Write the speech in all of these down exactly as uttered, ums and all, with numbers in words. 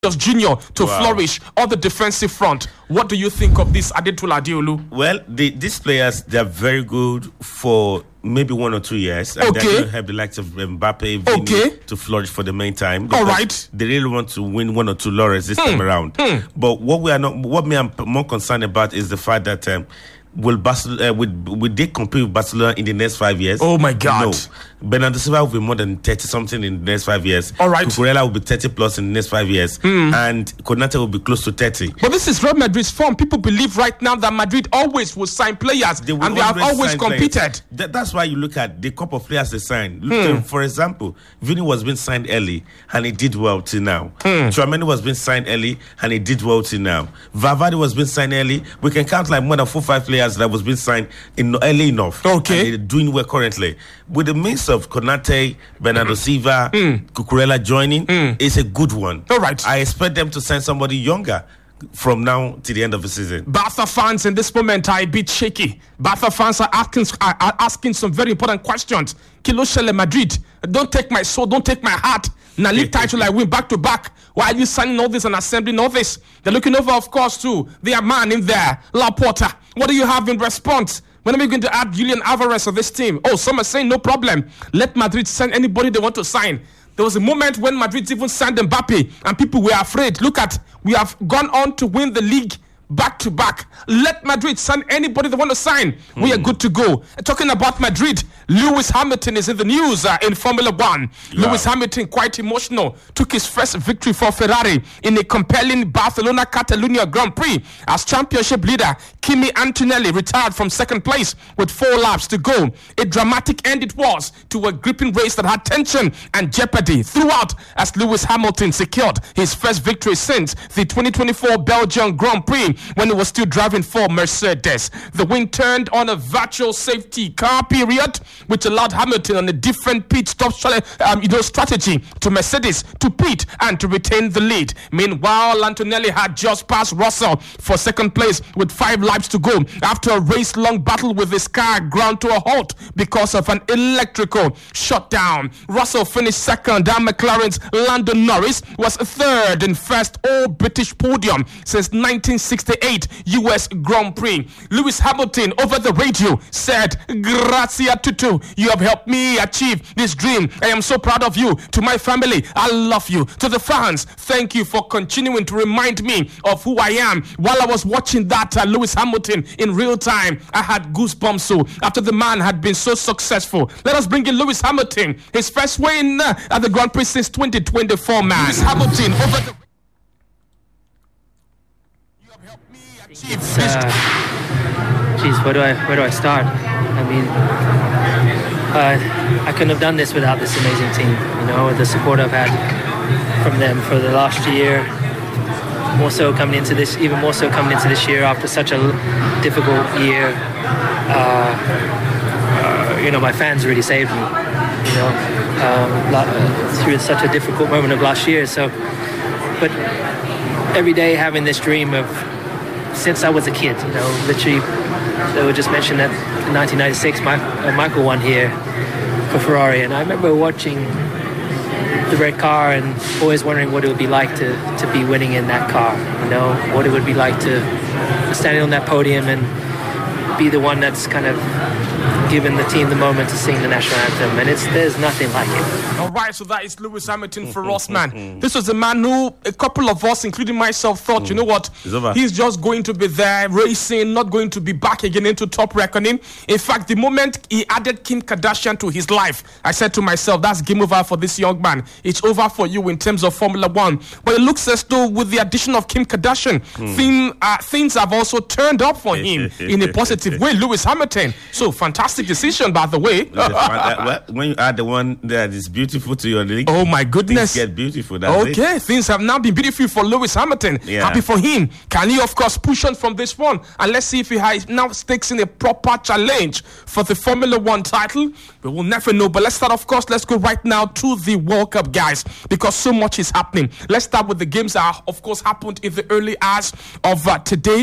Junior to wow. flourish on the defensive front. What do you think of this, Adetola Adeolu? Well, the, these players, they're very good for maybe one or two years. And Okay. they're going to help the likes of Mbappe Vini Okay. to flourish for the main time. All because right. They really want to win one or two laurels this time around. But what we are not, what me I'm more concerned about is the fact that um, will Barcelona, uh, will, will they compete with Barcelona in the next five years? Oh my God. No. Bernardo Silva will be more than thirty something in the next five years. All right. Cucurella will be thirty plus in the next five years. And Konate will be close to thirty. But this is Real Madrid's form. People believe right now that Madrid always will sign players, They will and they have always sign competed. players. That, that's why you look at the couple of players they signed. Look at, for example, Vini was being signed early and he did well till now. Tchouaméni was being signed early and he did well till now. Valverde was being signed early. We can count like more than four five players that was being signed in early enough. Okay. And they're doing well currently. With the mix of Konate, Bernardo Silva, Cucurella joining, it's a good one. All right. I expect them to sign somebody younger from now to the end of the season. Barca fans in this moment are a bit shaky. Barca fans are asking, are, are asking some very important questions. Kilo Shele Madrid, don't take my soul, don't take my heart. Now league title I win back to back. Why are you signing all this and assembling all this? They're looking over, of course, too. Their man in there, Laporta. What do you have in response? When are we going to add Julian Alvarez to this team? Oh, some are saying no problem. Let Madrid sign anybody they want to sign. There was a moment when Madrid even signed Mbappe and people were afraid. Look at, we have gone on to win the league back to back. Let Madrid sign anybody they want to sign. Mm. We are good to go. Talking about Madrid, Lewis Hamilton is in the news uh, in Formula One. Yeah. Lewis Hamilton, quite emotional, took his first victory for Ferrari in a compelling Barcelona Catalunya Grand Prix as championship leader Kimi Antonelli retired from second place with four laps to go. A dramatic end it was to a gripping race that had tension and jeopardy throughout as Lewis Hamilton secured his first victory since the twenty twenty-four Belgian Grand Prix when he was still driving for Mercedes. The win turned on a virtual safety car period, which allowed Hamilton on a different pit stop um, you know, strategy to Mercedes to pit and to retain the lead. Meanwhile, Antonelli had just passed Russell for second place with five laps to go after a race-long battle with his car ground to a halt because of an electrical shutdown. Russell finished second, and McLaren's Lando Norris was third in first all-British podium since nineteen sixty-eight U S Grand Prix. Lewis Hamilton over the radio said, "Grazie tutu, you have helped me achieve this dream. I am so proud of you. To my family, I love you. To the fans, thank you for continuing to remind me of who I am." While I was watching that uh, Lewis Hamilton in real time, I had goosebumps. So after the man had been so successful, let us bring in Lewis Hamilton, his first win uh, at the Grand Prix since twenty twenty-four. Man, Lewis Hamilton over the. It's, uh, geez, where do I where do I start? I mean, uh, I couldn't have done this without this amazing team. You know, the support I've had from them for the last year, more so coming into this, even more so coming into this year after such a difficult year. Uh, uh, you know, my fans really saved me. You know, um, through such a difficult moment of last year. So, but every day having this dream of. Since I was a kid, you know, literally, they were just mentioned that in nineteen ninety-six, Mike, uh, Michael won here for Ferrari, and I remember watching the red car and always wondering what it would be like to, to be winning in that car, you know, what it would be like to standing on that podium and be the one that's kind of giving the team the moment to sing the national anthem, and it's there's nothing like it. All right, so that is Lewis Hamilton for us, man. This was a man who a couple of us, including myself, thought, you know what, he's just going to be there racing, not going to be back again into top reckoning. In fact, the moment he added Kim Kardashian to his life, I said to myself, that's game over for this young man. It's over for you in terms of Formula One. But it looks as though with the addition of Kim Kardashian, mm. thing, uh, things have also turned up for him in a positive way. Lewis Hamilton, so fantastic decision, by the way. When you add the one that is beautiful to your league, oh my goodness, things get beautiful. That's okay, it. Things have now been beautiful for Lewis Hamilton. Yeah. Happy for him. Can he, of course, push on from this one? And let's see if he has now stakes in a proper challenge for the Formula One title. We will never know. But let's start, of course, let's go right now to the World Cup, guys, because so much is happening. Let's start with the games that, of course, happened in the early hours of uh, today.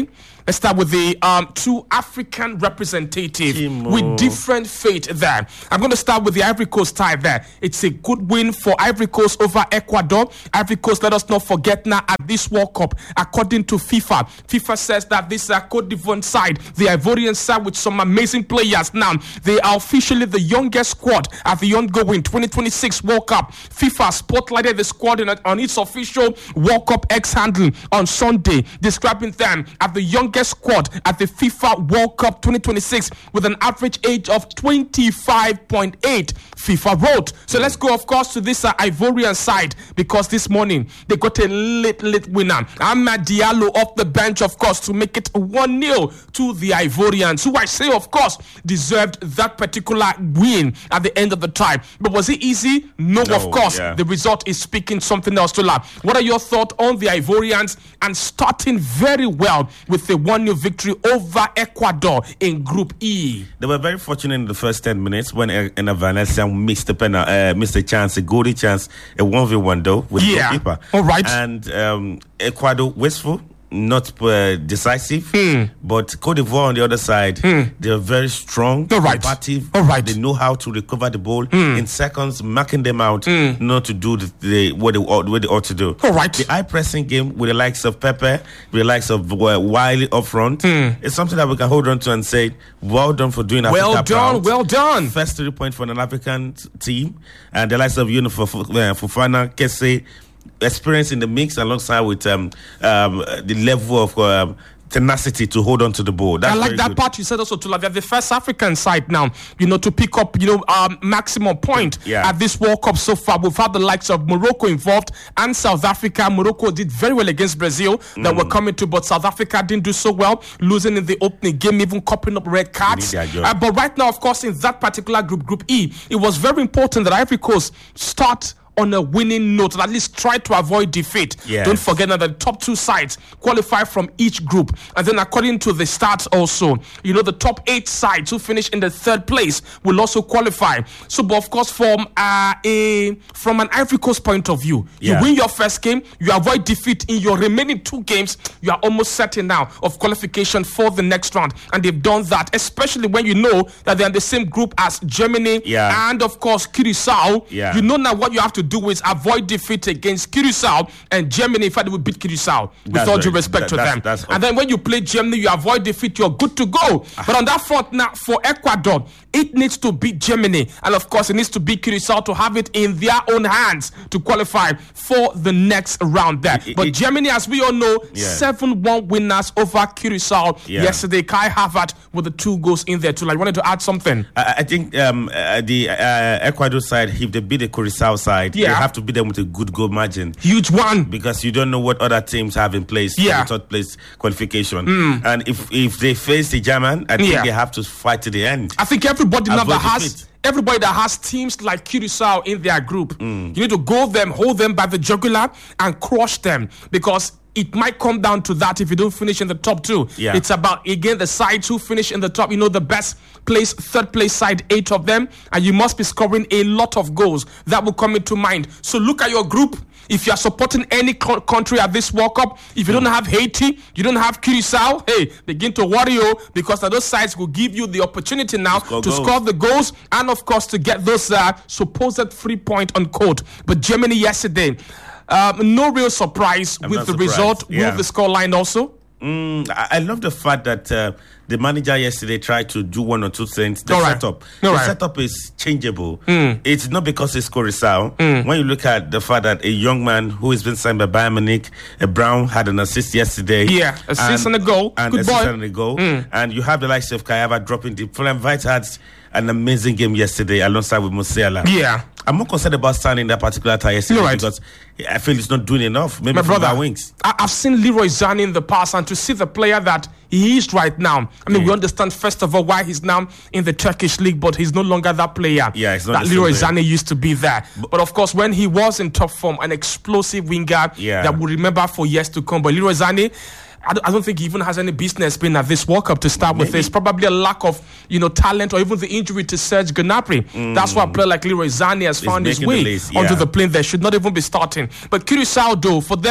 Let's start with the um, two African representatives Chimo. with different fate there. I'm going to start with the Ivory Coast tie there. It's a good win for Ivory Coast over Ecuador. Ivory Coast, let us not forget now, at this World Cup, according to FIFA, FIFA says that this is a Cote d'Ivoire side, the Ivorian side with some amazing players. Now, they are officially the youngest squad at the ongoing twenty twenty-six World Cup. FIFA spotlighted the squad in, on its official World Cup X handle on Sunday, describing them as the youngest squad at the FIFA World Cup twenty twenty-six with an average age of twenty-five point eight, FIFA wrote. So let's go, of course, to this uh, Ivorian side, because this morning they got a late, late winner. Amad Diallo off the bench, of course, to make it one nil to the Ivorians, who I say, of course, deserved that particular win at the end of the time. But was it easy? No, No, of course. yeah. The result is speaking something else to love. What are your thoughts on the Ivorians and starting very well with a one nil victory over Ecuador in Group E? They were very fortunate in the first ten minutes when Ena Vanessa missed the pen, uh, missed a chance, a goalie chance, a one v one though with Yeah. the goalkeeper. All right. And um, Ecuador wasteful, not uh, decisive, Hmm. but Cote d'Ivoire on the other side, they're very strong, All right. combative. All right. They know how to recover the ball in seconds, marking them out, not to do the, the what they ought, what they ought to do. All right. The eye pressing game with the likes of Pepe, with the likes of uh, Wiley up front, it's something that we can hold on to and say, well done for doing Africa Well done, proud. well done. First three points for an African t- team, and the likes of Yunus Fofana, Kesse, experience in the mix alongside with um, um, the level of um, tenacity to hold on to the ball. That's I like very that good. part you said also, to they're the first African side now, you know, to pick up, you know, um, maximum point Yeah. at this World Cup so far. We've had the likes of Morocco involved and South Africa. Morocco did very well against Brazil that Mm. were coming to, but South Africa didn't do so well, losing in the opening game, even copping up red cards. They need their Uh, job. but right now, of course, in that particular group, Group E, it was very important that Ivory Coast start on a winning note, and at least try to avoid defeat. Yes. Don't forget that the top two sides qualify from each group. And then according to the stats also, you know, the top eight sides who finish in the third place will also qualify. So, but of course, from uh, a from an Ivory Coast point of view, Yeah. you win your first game, you avoid defeat in your remaining two games, you are almost certain now of qualification for the next round. And they've done that, especially when you know that they're in the same group as Germany Yeah. and, of course, Curacao. Yeah. You know now what you have to do is avoid defeat against Curacao and Germany. In fact, they will beat Curacao with That's all due very- respect that- to that's- them. that's And then when you play Germany, you avoid defeat, you're good to go. But on that front now, for Ecuador, it needs to beat Germany. And of course, it needs to beat Curacao to have it in their own hands to qualify for the next round there. It- But it- Germany, as we all know, Yeah. seven one winners over Curacao Yeah. yesterday. Kai Havertz with the two goals in there too. Like, wanted to add something. I, I think um, uh, the uh, Ecuador side, if they beat the Curacao side, Yeah. they have to beat them with a good goal margin. Huge one. Because you don't know what other teams have in place Yeah. for the third place qualification. And if if they face the German, I think Yeah. they have to fight to the end. I think everybody now Avoid that has defeat. everybody that has teams like Curacao in their group, you need to go them, hold them by the jugular, and crush them, because it might come down to that if you don't finish in the top two. Yeah. It's about, again, the sides who finish in the top. You know, the best place, third place side, eight of them, and you must be scoring a lot of goals. That will come into mind. So look at your group. If you are supporting any co- country at this World Cup, if you don't have Haiti, you don't have Curacao, hey, begin to worry you, because those sides will give you the opportunity now Score to goals. score the goals and, of course, to get those uh, supposed free point on code. But Germany yesterday, um, no real surprise I'm with not the surprised. result, Yeah. with the scoreline also. Mm, I, I love the fact that uh, the manager yesterday tried to do one or two things. The All right. setup, All the right. setup is changeable. It's not because it's Curacao. When you look at the fact that a young man who has been signed by Bayern Munich, a Brown, had an assist yesterday. Yeah, assist and a goal. and Good assist boy. and a goal. And you have the likes of Kayava dropping the Florian Wirtz had an amazing game yesterday alongside with Musiala. Yeah. I'm more concerned about signing that particular tie yesterday You're right. because I feel it's not doing enough. Maybe My from brother, our wings. I, I've seen Leroy Zane in the past, and to see the player that he is right now, I mean, we understand first of all why he's now in the Turkish league, but he's no longer that player Yeah, it's not that the same Leroy player. Zane used to be there. But of course, when he was in top form, an explosive winger Yeah. that we'll remember for years to come. But Leroy Zane, I don't, I don't think he even has any business being at this World Cup to start with. Maybe. It's probably a lack of, you know, talent, or even the injury to Serge Gnabry. That's why a player like Leroy Zane has found his making the way list, onto yeah. the plane. There should not even be starting. But Curacao, though, for them,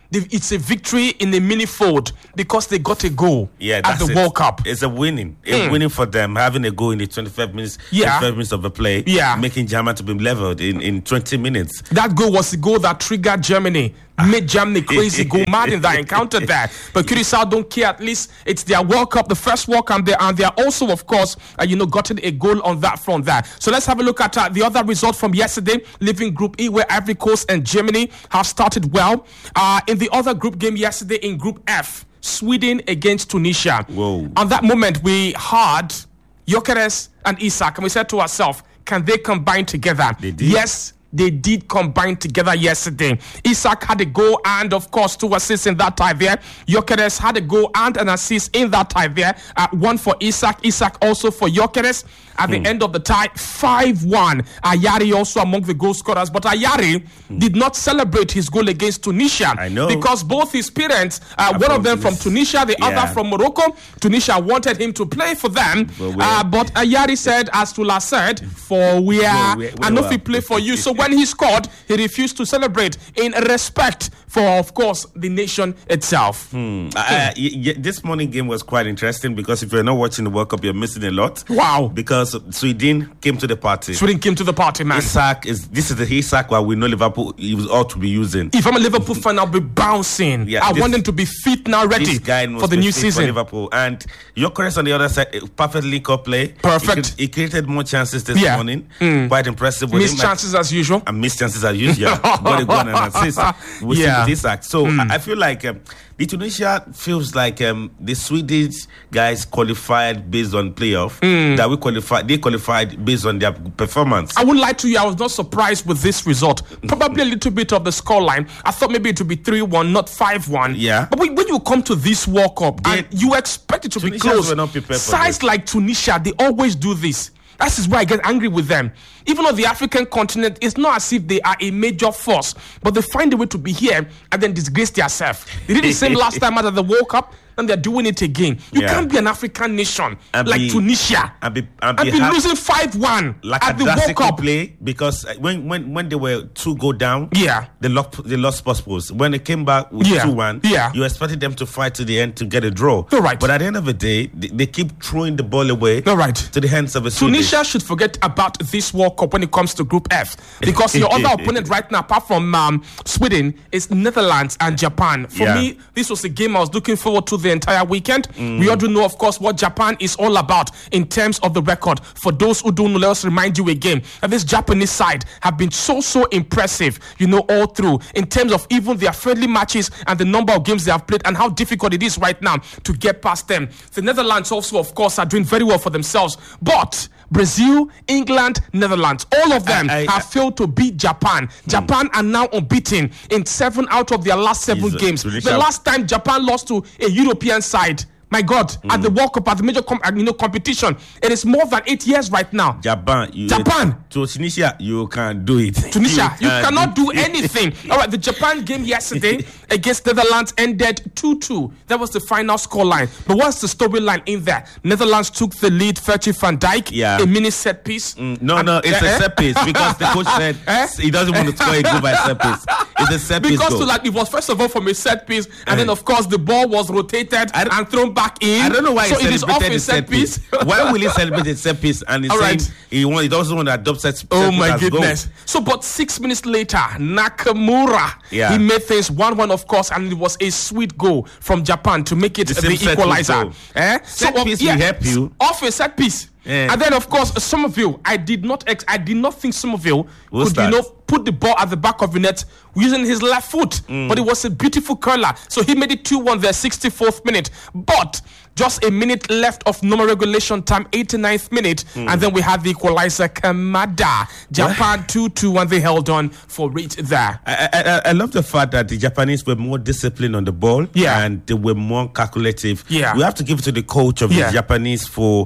it's a victory in a mini fold because they got a goal yeah, at the it. World Cup. It's a winning. It's mm. winning for them, having a goal in the twenty-five minutes, yeah. twenty-five minutes of the play, yeah. making Germany to be leveled in, in twenty minutes. That goal was the goal that triggered Germany, made Germany crazy, go mad in that encounter there. But Curacao don't care. At least it's their World Cup, the first World Cup there, and they are also, of course, uh, you know, gotten a goal on that front there. So let's have a look at uh, the other result from yesterday, leaving Group E, where Ivory Coast and Germany have started well. Uh, in the other group game yesterday in Group F, Sweden against Tunisia. Whoa. On that moment, we had Gyökeres and Isak, and we said to ourselves, can they combine together? They did. Yes, they did combine together yesterday. Isak had a goal and, of course, two assists in that tie there. Gyökeres had a goal and an assist in that tie there. Uh, one for Isak, Isak also for Gyökeres. At hmm. the end of the tie, five one. Ayari also among the goal scorers. But Ayari hmm. did not celebrate his goal against Tunisia. I know. Because both his parents, uh, one of them from Tunisia, the yeah. other from Morocco. Tunisia wanted him to play for them. But, uh, but Ayari said, as Tula said, for we are, and if we play for you. So when he scored, he refused to celebrate in respect for, of course, the nation itself. Hmm. Uh, y- y- this morning game was quite interesting because if you're not watching the World Cup, you're missing a lot. Wow. Because Sweden came to the party. Sweden came to the party, man. Isak is this is the Isak where we know Liverpool he was ought to be using. If I'm a Liverpool fan, I'll be bouncing. Yeah, I this, want him to be fit now, ready for the new season. For Liverpool. And Gyökeres on the other side, perfect link-up play. Perfect. He, he created more chances this yeah. morning. Mm. Quite impressive. Missed chances as usual. And missed chances as usual. Got a goal and an assist with yeah. Isak. So mm. I, I feel like um, the Tunisia feels like um, the Swedish guys qualified based on playoff. Mm. That we qualified. They qualified based on their performance. I wouldn't lie to you, I was not surprised with this result. Probably a little bit of the scoreline. I thought maybe it would be three one, not five one. Yeah. But when, when you come to this World Cup, they, and you expect it to Tunisians be close, were not prepared for sides this. like Tunisia, they always do this. That is why I get angry with them. Even on the African continent, it's not as if they are a major force, but they find a way to be here and then disgrace themselves. They did the same last time out of the World Cup, and they're doing it again. You yeah. can't be an African nation and like be, Tunisia and be, and and be, be losing five one like at the World Cup. Play because when, when, when they were two go down, yeah. they lost they lost purpose. When they came back with yeah. two one, yeah. you expected them to fight to the end to get a draw. All right. But at the end of the day, they, they keep throwing the ball away All right. to the hands of a Tunisia Swedish. should forget about this World Cup when it comes to Group F, because your other opponent right now, apart from um, Sweden, is Netherlands and Japan. For yeah. me, this was a game I was looking forward to the entire weekend. Mm. We all do know, of course, what Japan is all about in terms of the record. For those who don't know, let us remind you again that this Japanese side have been so, so impressive, you know, all through in terms of even their friendly matches and the number of games they have played and how difficult it is right now to get past them. The Netherlands also, of course, are doing very well for themselves. But Brazil, England, Netherlands, all of them I, I, have failed to beat Japan. Hmm. Japan are now unbeaten in seven out of their last seven Jesus, games. Tunisia. The last time Japan lost to a European side, my God, mm. at the World Cup, at the major com- you know, competition, it is more than eight years right now. Japan, you, Japan. To Tunisia, you can do it. Tunisia, you, you cannot do anything. All right, the Japan game yesterday against Netherlands ended two two. That was the final scoreline. But what's the storyline in there? Netherlands took the lead, Virgil van Dijk, yeah. a mini set piece. Mm, no, and, no, it's uh, a set piece because the coach said uh, he doesn't want to score a goal by set piece. It's a set piece Because goal. to like, it was first of all from a set piece, and uh, then of course the ball was rotated and thrown back in. I don't know why so he it is off celebrated a set, set piece. piece. Why will he celebrate a set piece? And he's all saying right. he, want, he doesn't want to adopt set, set Oh piece my as goodness. goal. So, but six minutes later, Nakamura, yeah. he made things one one, of course, and it was a sweet goal from Japan to make it the, the equalizer. Eh? Set so, piece uh, yeah, will help you. Off a set piece. Yeah. And then, of course, Somerville, I did not ex- I did not think Somerville What's could, that? you know, put the ball at the back of the net using his left foot. Mm. But it was a beautiful curler. So he made it two one there, sixty-fourth minute. But just a minute left of normal regulation time, eighty-ninth minute. Mm. And then we had the equalizer, Kamada. Japan two two, and they held on for it there. I, I, I love the fact that the Japanese were more disciplined on the ball. Yeah. And they were more calculative. Yeah. We have to give it to the coach of yeah. the Japanese for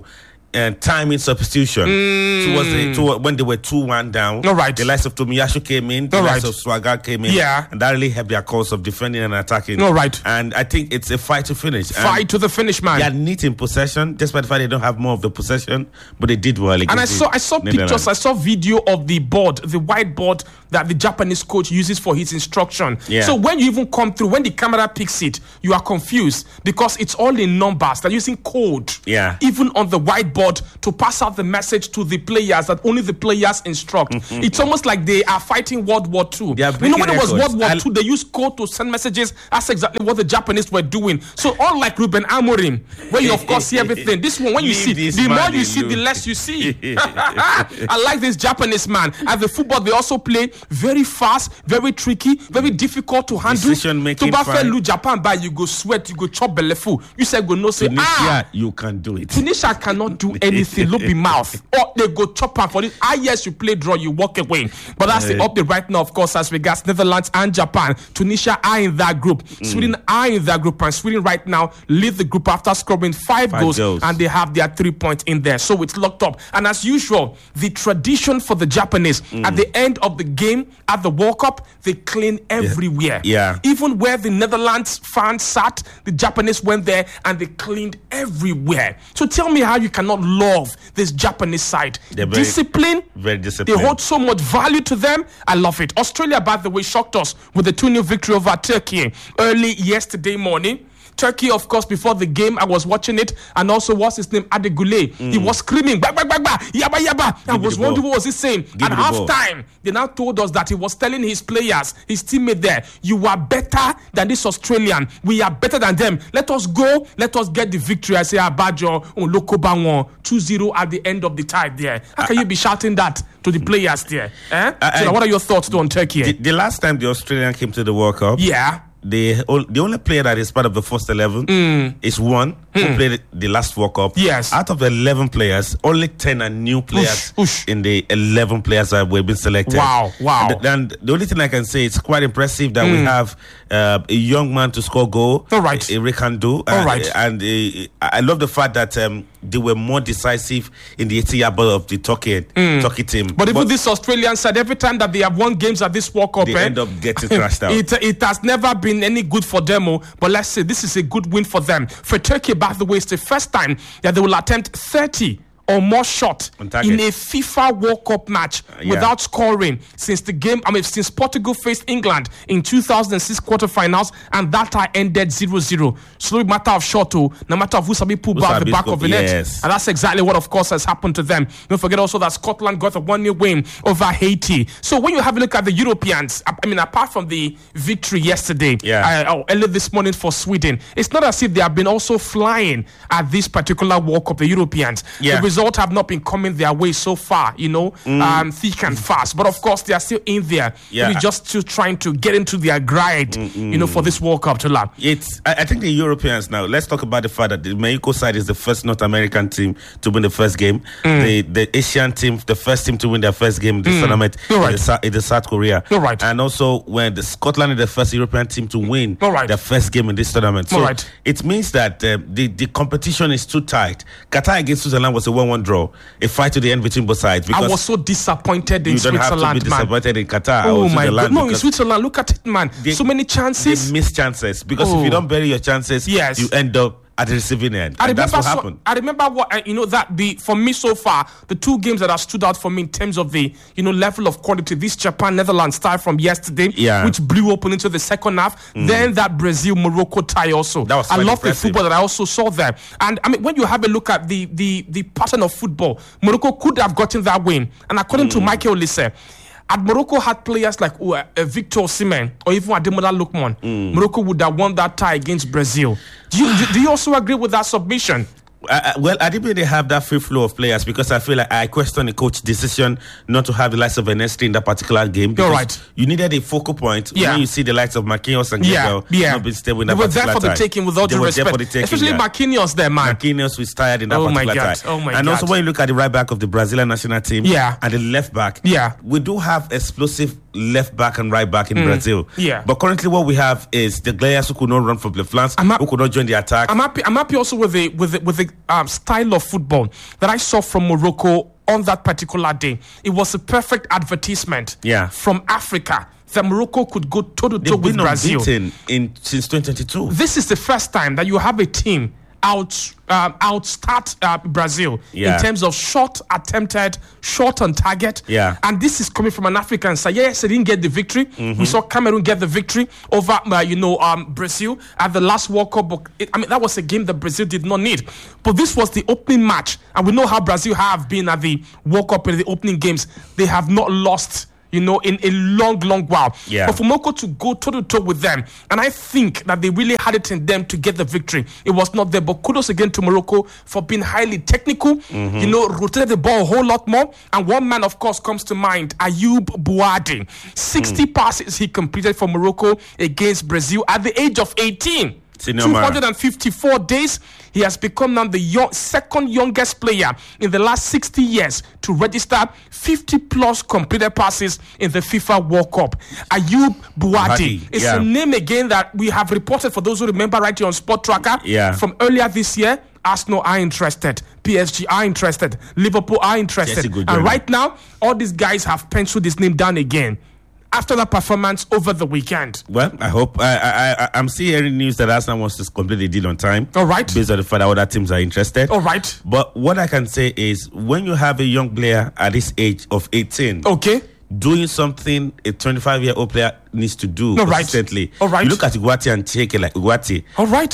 uh, timing substitution Mm. towards the to, when they were two one down. All right. The likes of Tomiyasu came in. The All likes right. of Swagger came in. Yeah. And that really helped their cause of defending and attacking. All right. And I think it's a fight to finish. Fight And to the finish, man. they are neat in possession, despite the fact they don't have more of the possession, but they did well. And I against saw the I saw Netherlands. pictures, I saw video of the board, the whiteboard that the Japanese coach uses for his instruction. Yeah. So when you even come through, when the camera picks it, you are confused because it's all in numbers. They're using code. Yeah. Even on the whiteboard to pass out the message to the players that only the players instruct. It's almost like they are fighting World War Two. They are You know, when breaking it was records. World War I'll- Two, they used code to send messages. That's exactly what the Japanese were doing. So unlike Ruben Amorim, where you of course see everything, this one when you Leave see, this the more man you see, the alone. less you see. I like this Japanese man. At the football, they also play very fast, very tricky, very difficult to handle. Decision making To Buffalo, fine. Japan, by you go sweat, you go chop belefu. You say go no say Tunisia, ah. you can do it. Tunisia cannot do anything. Look be mouth. Or they go chop am for this. Ah yes, you play draw, you walk away. But that's the update right now, of course, as regards Netherlands and Japan. Tunisia are in that group. Sweden are in that group, and Sweden right now lead the group after scoring five, Five goals, goals. and they have their three points in there. So it's locked up. And as usual, the tradition for the Japanese at the end of the game at the World Cup, they clean everywhere. Yeah. Even where the Netherlands fans sat, the Japanese went there and they cleaned everywhere. So tell me how you cannot love this Japanese side. They're very- Discipline. very They disciplined. hold so much value to them. I love it. Australia, by the way, shocked us with a two nil victory over Turkey early yesterday morning. Turkey, of course, before the game, I was watching it, and also what's his name, Adegule. He was screaming, bah, bah, bah, bah, yaba, yaba. I me was the wondering ball. what was he saying. Give At me the ball. halftime, they now told us that he was telling his players, his teammate there, you are better than this Australian. We are better than them. Let us go. Let us get the victory. I say, Abajo, Lokobanwo, two zero at the end of the time there. How can you be shouting that to the players there? Eh? I- so now I- what are your thoughts though, on Turkey? The, the last time the Australian came to the World Cup, yeah. the ol- the only player that is part of the first eleven is one who played the last World Cup. Yes. Out of the eleven players, only ten are new players Oosh, oosh. in the eleven players that were being selected. Wow, wow. And, and the only thing I can say, it's quite impressive that we have uh, a young man to score goal. All right. Eric Kandu. All right. And uh, I love the fact that um, they were more decisive in the eighty-yard ball of the Turkey, Turkey team. But even this Australian side, every time that they have won games at this World Cup, They eh, end up getting crashed out. It, it has never been any good for them. Oh, but let's say this is a good win for them. For Turkey, by the way, it's the first time that they will attempt thirty or more shots On target. in a FIFA World Cup match yeah. without scoring since the game. I mean, since Portugal faced England in two thousand six quarterfinals, and that tie ended zero zero. So no matter of shot, oh, no matter of who sabi pull back the sabi back score, of the net, yes. and that's exactly what, of course, has happened to them. Don't forget also that Scotland got a one nil win over Haiti. So when you have a look at the Europeans, I I mean, apart from the victory yesterday, Yeah. uh, oh, early this morning for Sweden, it's not as if they have been also flying at this particular World Cup, the Europeans. Yeah. The results have not been coming their way so far, you know, um, thick and fast. But of course, they are still in there. Yeah. Maybe just still trying to get into their grade, you know, for this World Cup to lap. It's. I, I think the Europeans now. Let's talk about the fact that the Mexico side is the first North American team to win the first game. The the Asian team, the first team to win their first game in the tournament, You're right. is, the, Sou- is the South Korea. You're right. And also, when the Scotland is the first European team to win You're right. their first game in this tournament, so You're right. it means that uh, the the competition is too tight. Qatar against Switzerland was a one-one draw, a fight to the end between both sides. I Because was so disappointed in you don't have to be Switzerland, man. disappointed in Qatar Oh or my Switzerland God! No, in because Switzerland, look at it, man. They- so many they chances. miss chances because if Oh. you don't bury your chances, Yes. you end up at the receiving end. I And that's remember. what So, happened. I remember what uh, you know that the for me so far the two games that have stood out for me in terms of the you know level of quality. This Japan Netherlands tie from yesterday, Yeah. which blew open into the second half. Then that Brazil Morocco tie also. That was I quite love the impressive. football that I also saw there. And I mean, when you have a look at the the the pattern of football, Morocco could have gotten that win. And according to Michael Olise, had Morocco had players like uh, uh, Victor Osimhen or even Ademola Lookman, Morocco would have won that tie against Brazil. Do you do, do you also agree with that submission? Uh, well, I didn't really have that free flow of players because I feel like I question the coach's decision not to have the likes of Enesty in that particular game. You're because right. You needed a focal point Yeah. when you see the likes of Marquinhos and Yeah, Gabriel yeah. not being stable in They that were particular there for the time. taking, with all They due were respect. there for the taking, Especially yeah. Marquinhos there, man. Marquinhos was tired in that Oh my particular God. time. Oh my and God. also when you look at the right back of the Brazilian national team Yeah. and the left back, Yeah. we do have explosive left back and right back in Brazil. Yeah. But currently what we have is the players who could not run from the flanks, I'm hap- who could not join the attack. I'm happy. I'm happy also with the with the, with the the um, style of football that I saw from Morocco on that particular day, it was a perfect advertisement yeah. from Africa that Morocco could go toe-to-toe with been Brazil. in since twenty twenty-two. This is the first time that you have a team out um, outstart uh, Brazil yeah. in terms of shot attempted, shot on target. Yeah. And this is coming from an African side. Yes, they didn't get the victory. Mm-hmm. We saw Cameroon get the victory over, uh, you know, um, Brazil at the last World Cup. But it, I mean, that was a game that Brazil did not need. But this was the opening match. And we know how Brazil have been at the World Cup in the opening games. They have not lost, you know, in a long, long while. Yeah. But for Morocco to go toe-to-toe with them, and I think that they really had it in them to get the victory. It was not there, but kudos again to Morocco for being highly technical, mm-hmm. you know, rotated the ball a whole lot more. And one man, of course, comes to mind, Ayoub Bouadi. sixty mm. passes he completed for Morocco against Brazil at the age of eighteen. two hundred fifty-four days. He has become now the young, second youngest player in the last sixty years to register fifty plus completed passes in the FIFA World Cup. Ayoub Bouadi is yeah. a name again that we have reported, for those who remember, right here on Sport Tracker yeah. from earlier this year. Arsenal are interested, P S G are interested, Liverpool are interested, and right now all these guys have penciled his name down again after that performance over the weekend. Well, I hope I, I, I, I'm seeing hearing news that Arsenal wants to complete the deal on time. All right. Based on the fact that other teams are interested. All right. But what I can say is, when you have a young player at this age of eighteen, okay, doing something a twenty-five-year-old player needs to do All consistently. Right. All right. You look at Iguati and Cheke like Iguati. All right.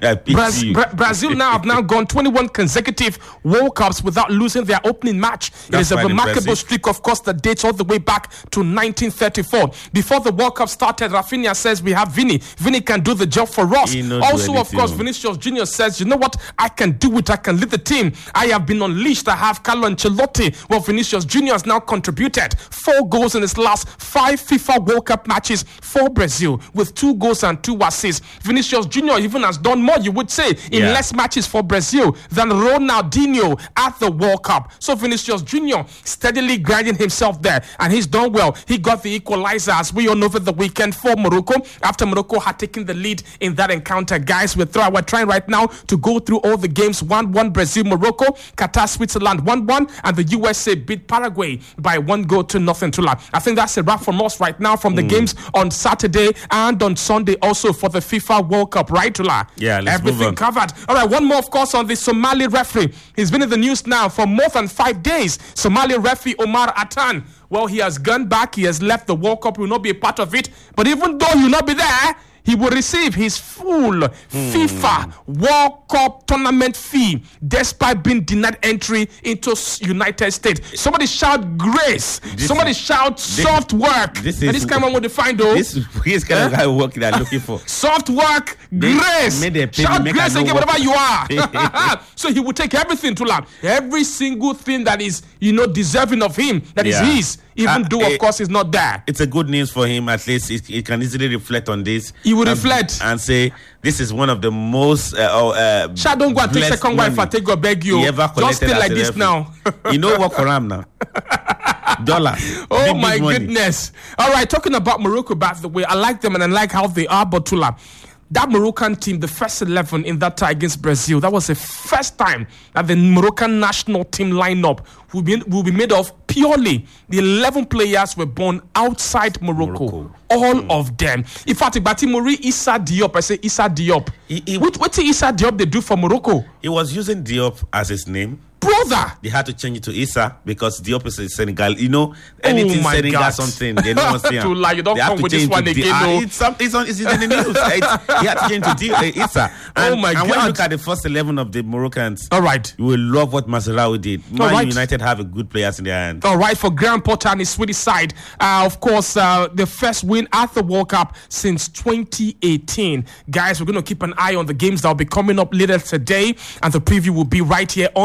Braz- Bra- Brazil now have now gone twenty-one consecutive World Cups without losing their opening match. That's it is a remarkable impressive. streak, of course, that dates all the way back to nineteen thirty-four. Before the World Cup started, Rafinha says we have Vini. Vini can do the job for us. Also, of course, Vinicius Junior says, you know what? I can do it. I can lead the team. I have been unleashed. I have Carlo Ancelotti. Well, Vinicius Junior has now contributed four goals in his last five FIFA World Cup matches for Brazil with two goals and two assists. Vinicius Junior even has done more, you would say, in yeah. less matches for Brazil than Ronaldinho at the World Cup. So Vinicius Junior steadily grinding himself there, and he's done well. He got the equalizer, as we all know, over the weekend for Morocco, after Morocco had taken the lead in that encounter. Guys, we're, try- we're trying right now to go through all the games. one one Brazil, Morocco, Qatar, Switzerland one one, and the U S A beat Paraguay by one goal to nothing. Tula. I think that's a wrap from us right now from the mm. games on Saturday and on Sunday also for the FIFA World Cup, right, Tula? Yeah, let's everything move on. Covered. All right, one more, of course, on the Somali referee. He's been in the news now for more than five days. Somali referee Omar Atan. Well, he has gone back. He has left the World Cup. He will not be a part of it. But even though he will not be there, he will receive his full mm. FIFA World Cup tournament fee despite being denied entry into United States. Somebody shout grace. This Somebody is, shout this, soft work. This is and this kind of what they find though. This is kind of guy work they're looking for. Soft work, they, grace. Shout grace and get whatever you are. So he will take everything to land. Every single thing that is, you know, deserving of him, that yeah. is his. Even uh, though, of uh, course, he's not there. It's a good news for him. At least he, he can easily reflect on this. He will and, reflect. And say, this is one of the most... Uh, uh, Shall don't go and take second wife and take go beg you. Just stay like this now. You know what for him now? Dollars. Oh, big, my big goodness. All right, talking about Morocco, by the way, I like them and I like how they are, but Tula, that Moroccan team, the first eleven in that tie against Brazil, that was the first time that the Moroccan national team lineup will be, will be made of purely the eleven players were born outside Morocco. Morocco. All mm. of them. In fact, Batimori Issa Diop, I say Issa Diop. He, he, what what did Issa Diop they do for Morocco? He was using Diop as his name. Brother, they had to change it to Issa because Diop is Senegal. You know, anything oh Senegal God. something they don't want to see. To lie, you don't come with this one again. Uh, it's, some, it's, on, it's in the news. It's, he had to change to D- uh, Issa. And, oh my and God! And when you look at the first eleven of the Moroccans, all right, you will love what Mazraoui did. Man right. United have a good players in their hands. All right, for Graham Potter and his Swedish side, uh, of course, uh, the first win at the World Cup since twenty eighteen. Guys, we're going to keep an eye on the games that will be coming up later today, and the preview will be right here on the program.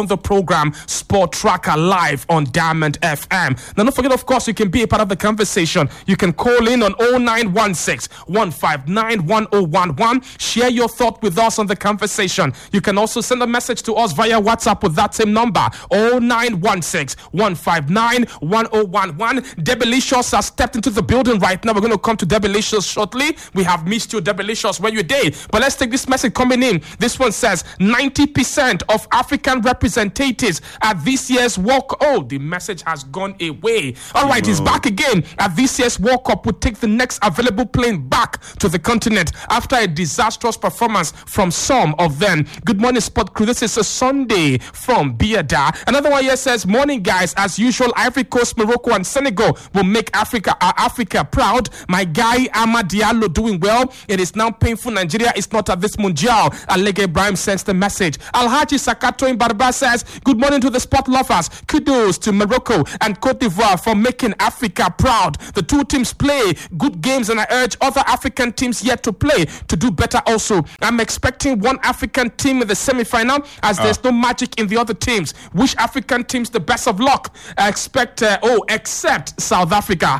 program Sport Tracker live on Diamond F M. Now, don't forget, of course, you can be a part of the conversation. You can call in on oh nine one six, one five nine, one oh one one. Share your thought with us on the conversation. You can also send a message to us via WhatsApp with that same number, oh nine one six, one five nine, one oh one one. Debelicious has stepped into the building right now. We're going to come to Debelicious shortly. We have missed you, Debelicious, where you day. But let's take this message coming in. This one says ninety percent of African representatives at this year's World Cup. Oh, the message has gone away. All right, no. It's back again. At this year's World Cup, will take the next available plane back to the continent after a disastrous performance from some of them. Good morning, Sport Crew. This is a Sunday from Biada. Another one here says, morning, guys. As usual, Ivory Coast, Morocco, and Senegal will make Africa uh, Africa proud. My guy, Amad Diallo, doing well. It is now painful. Nigeria is not at this Mundial. Alege Ibrahim sends the message. Alhaji Sakato in Barba says, good morning to the sport lovers. Kudos to Morocco and Cote d'Ivoire for making Africa proud. The two teams play good games, and I urge other African teams yet to play to do better also. I'm expecting one African team in the semi-final, as there's uh. no magic in the other teams. Wish African teams the best of luck. I expect, uh, oh, except South Africa.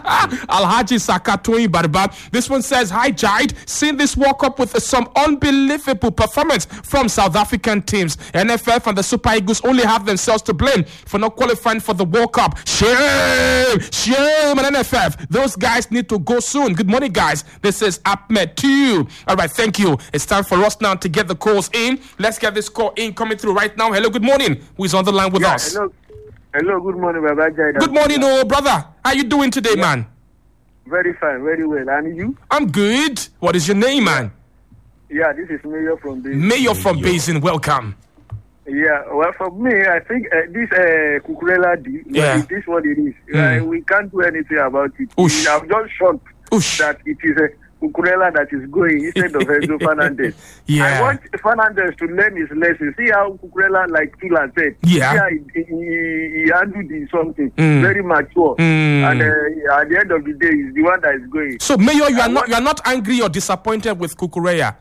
Alhaji Sakatoi Barba. This one says, hi, Jide. Seen this World Cup with uh, some unbelievable performance from South African teams. N F F and the Super Eagles only have themselves to blame for not qualifying for the World Cup. Shame! Shame on N F F. Those guys need to go soon. Good morning, guys. This is Ahmed to you. All right, thank you. It's time for us now to get the calls in. Let's get this call in coming through right now. Hello, good morning. Who is on the line with yeah, us? Hello. Hello, good morning, Baba Jai. Good morning, oh brother. How you doing today, yeah. man? Very fine, very well. And you? I'm good. What is your name, man? Yeah, this is Mayor from Basin. Mayor from Basin, welcome. Yeah, well, for me, I think uh, this uh, Cucurella deal, yeah. it is what it is. Mm. Uh, we can't do anything about it. Oosh. I'm just shocked Oosh. that it is a Cucurella that is going instead of Enzo Fernandez. Yeah. I want Fernandez to learn his lesson. See how Cucurella, like Tula said, yeah. see how he, he, he handled the something mm. very mature. Mm. And uh, at the end of the day, he's the one that is going. So, Mayor, you I are not want, you are not angry or disappointed with Cucurella?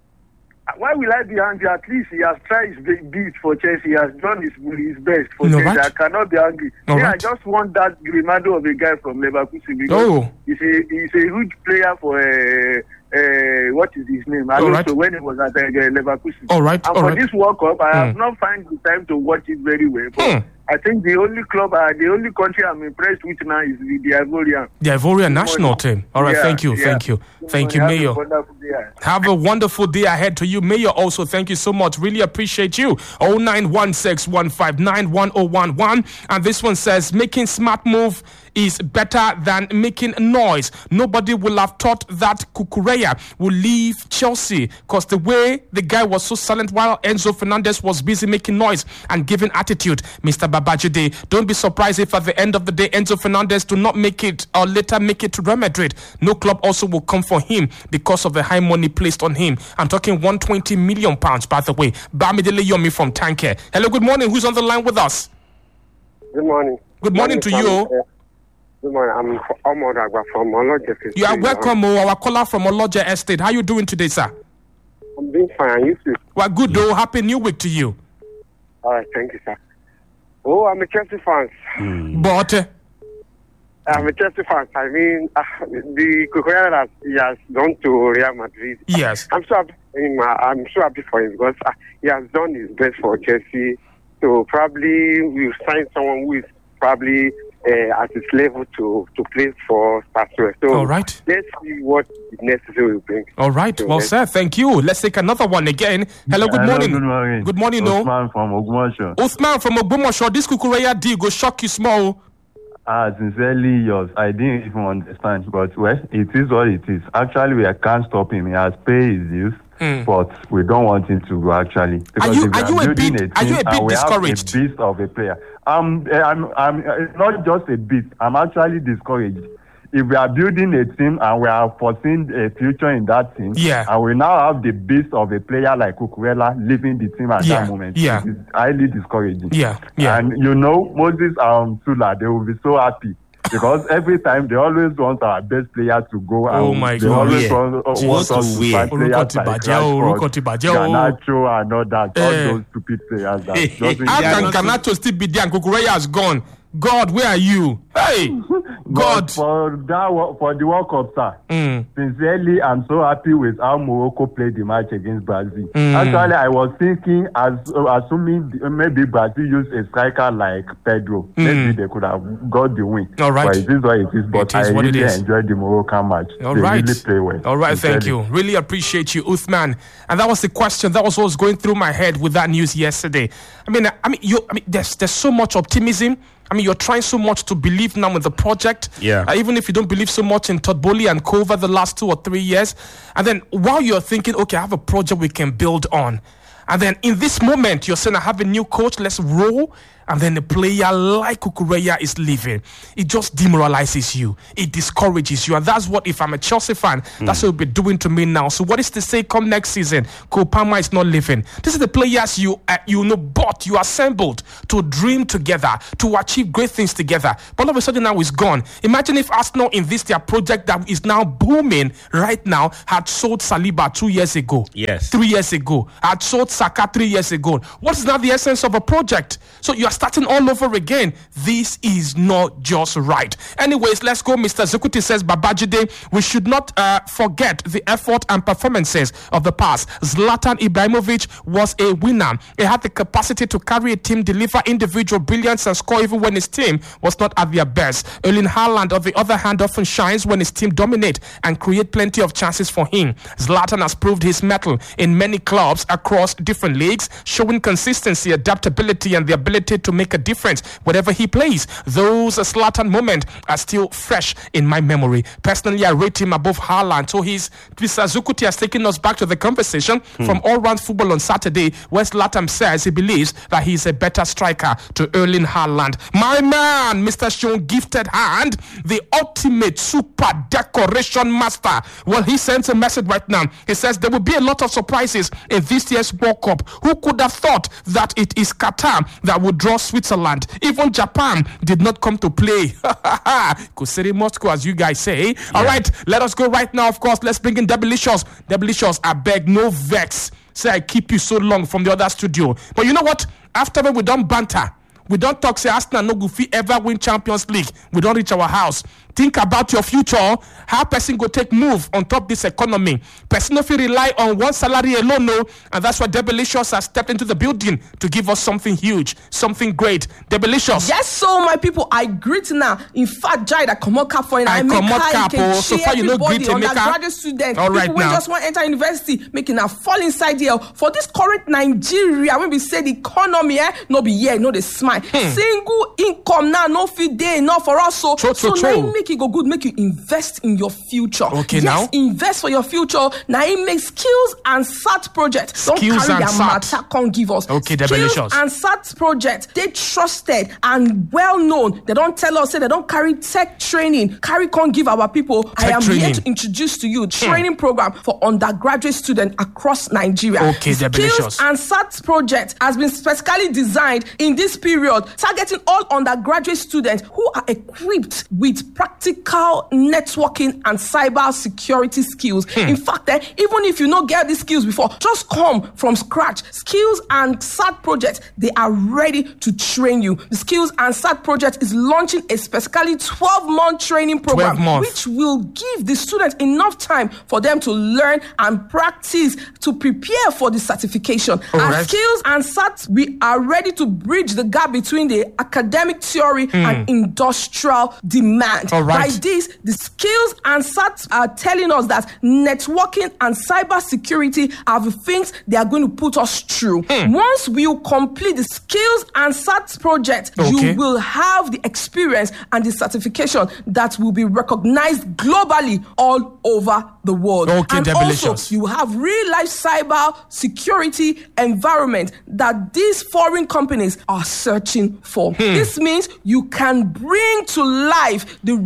Why will I be angry? At least he has tried his best for Chelsea. He has done his, his best for no, Chelsea. right. I cannot be angry. No, yeah, right. I just want that Grimado of a guy from Leverkusen because oh. he's a he's a huge player for uh, uh, what is his name? I don't know when he was at uh, Leverkusen. All right. And all for right. this World Cup, I mm. have not found the time to watch it very well. But mm. I think the only club, uh, the only country I'm impressed with now is the, the Ivorian. The Ivorian national team. All right, yeah, thank you, yeah. thank you, thank you, Have Mayor. A Have a wonderful day ahead to you, Mayor. Also, thank you so much. Really appreciate you. oh nine one six, one five nine, one oh one one. And this one says, making smart move is better than making noise. Nobody will have thought that Cucurella will leave Chelsea because the way the guy was so silent while Enzo Fernandez was busy making noise and giving attitude. Mister Babajide, don't be surprised if at the end of the day Enzo Fernandez do not make it or later make it to Real Madrid. No club also will come for him because of the high money placed on him. I'm talking one hundred twenty million pounds, by the way. Bamidele Yomi from Tanke. Hello, good morning. Who's on the line with us? Good morning. Good morning, good morning to you. Good morning. I'm Omodagwa from Oloje Estate. You are welcome, our caller from Oloje Estate. How are you doing today, sir? I'm doing fine. You too? Well, good, though. Happy New Week to you. All right, thank you, sir. Oh, I'm a Chelsea fan. Mm. But uh, I'm a Chelsea fan. I mean, uh, the Cucurella that he has done to Real Madrid. Yes. I'm so happy. I'm so happy for him because uh, he has done his best for Chelsea. So probably we'll sign someone who is probably uh, at his level to, to play for Spurs. So all right. Let's see what the next season will bring. All right. So well, sir, thank you. Let's take another one again. Hello, good Hello, morning. Good morning. Good morning, no. Usman from Ogumosho. Usman from Ogumosho. This Cucurella deal go shock you small. Ah, sincerely yours. I didn't even understand, but well, it is what it is. Actually, we can't stop him. He has paid his dues. Mm. But we don't want him to go actually. Because are you, if are you a bit? A are you a bit discouraged? We have a beast of a player. Um, I'm, I'm, I'm not just a bit. I'm actually discouraged. If we are building a team and we are foreseeing a future in that team, yeah. and we now have the beast of a player like Cucurella leaving the team at yeah. that moment, yeah. it is highly discouraging. Yeah, yeah. And you know, Moses and Sula, they will be so happy because every time they always want our best player to go. Oh and my they God. always Yeah. want, uh, To want go us to to where? find players like Rashford, Garnacho and all that. All Eh. those stupid players that doesn't How Yeah, can not- Garnacho still be there and Kukureya has gone? God, where are you? Hey, God. But for that wo- for the World Cup, sir. Mm. Sincerely, I'm so happy with how Morocco played the match against Brazil. Mm. Actually, I was thinking, as uh, assuming the, maybe Brazil used a striker like Pedro, maybe they could have got the win. All right. But it is what it is. But It is I what it really is. enjoyed the Moroccan match. All they right. really play well. All right, thank you. Sincerely. Really appreciate you, Uthman. And that was the question. That was what was going through my head with that news yesterday. I mean, I mean, you. I mean, there's there's so much optimism. I mean, you're trying so much to believe now in the project. Yeah. Uh, even if you don't believe so much in Todd Bowley and Kova the last two or three years, and then while you're thinking, okay, I have a project we can build on, and then in this moment you're saying, I have a new coach, let's roll. And then a player like Kukureya is leaving. It just demoralizes you. It discourages you. And that's what, if I'm a Chelsea fan, mm. that's what it'll be doing to me now. So what is to say come next season? Cole Palmer is not leaving. This is the players you uh, you know bought, you assembled to dream together, to achieve great things together. But all of a sudden now he's gone. Imagine if Arsenal in this their project that is now booming right now had sold Saliba two years ago. Yes. Three years ago. Had sold Saka three years ago. What is now the essence of a project? So you are starting all over again. This is not just right. Anyways, let's go. Mister Zukuti says, Babajide, we should not uh, forget the effort and performances of the past. Zlatan Ibrahimovic was a winner. He had the capacity to carry a team, deliver individual brilliance and score even when his team was not at their best. Erling Haaland, on the other hand, often shines when his team dominate and create plenty of chances for him. Zlatan has proved his mettle in many clubs across different leagues, showing consistency, adaptability and the ability to make a difference wherever he plays. Those Zlatan moments are still fresh in my memory. Personally, I rate him above Haaland. So he's Mister Zukuti has taken us back to the conversation hmm. from All Round Football on Saturday, where Zlatan says he believes that he's a better striker to Erling Haaland. My man, Mister Sean Gifted Hand, the ultimate super decoration master. Well, he sends a message right now. He says there will be a lot of surprises in this year's World Cup. Who could have thought that it is Qatar that would draw Switzerland? Even Japan did not come to play. Kusiri Moscow, as you guys say. Yeah. All right, let us go right now. Of course, let's bring in Debilicious. Debilicious, I beg, no vex. Say I keep you so long from the other studio. But you know what? After we don't banter, we don't talk, say Arsenal no goofy ever win Champions League. We don't reach our house. Think about your future. How person go take move on top this economy. Person if you rely on one salary alone, no. And that's why Debilicious has stepped into the building to give us something huge, something great. Debilicious. Yes, so my people, I greet now. In fact, Jai that come up cap for I I make come up high, cap, can oh, so cheer far you know greet everybody, Emeka. undergraduate students, All right people who now. just want to enter university, making a fall inside here. For this current Nigeria, when we say the economy, eh, no be here, no they smile. Hmm. Single income now, no fit day enough for us. So, cho, cho, so cho. now make it go good, make you invest in your future. Okay, yes, now invest for your future. Now it makes skills and S A T projects. Don't Skills carry and their S A T. matter, can't give us. Okay, skills Debilicious. and S A T projects, they trusted and well known. They don't tell us, say they don't carry tech training, carry can't give our people. Tech I am training. here to introduce to you training hmm. program for undergraduate students across Nigeria. Okay, Debilicious. Skills and S A T project has been specifically designed in this period, targeting all undergraduate students who are equipped with practical networking and cyber security skills. Hmm. In fact, eh, even if you don't get these skills before, just come from scratch. Skills and S A T project, they are ready to train you. The Skills and S A T project is launching a specifically twelve-month training program, which will give the students enough time for them to learn and practice to prepare for the certification. All At right. Skills and S A T, we are ready to bridge the gap between the academic theory Hmm. and industrial demand. All right. By this, the Skills and S A T are telling us that networking and cyber security are the things they are going to put us through. Hmm. Once we complete the Skills and S A T project, Okay. you will have the experience and the certification that will be recognized globally all over the world. Okay, and Debilicious. also, you have real-life cyber security environment that these foreign companies are searching for. Hmm. This means you can bring to life the